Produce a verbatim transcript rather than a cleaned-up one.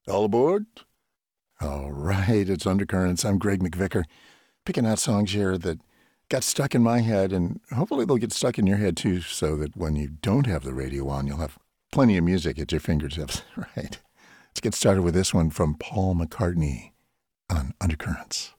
All aboard? All right, it's Undercurrents. I'm Greg McVicker, picking out songs here that got stuck in my head, and hopefully they'll get stuck in your head too, so that when you don't have the radio on, you'll have plenty of music at your fingertips. Right. Let's get started with this one from Paul McCartney on Undercurrents.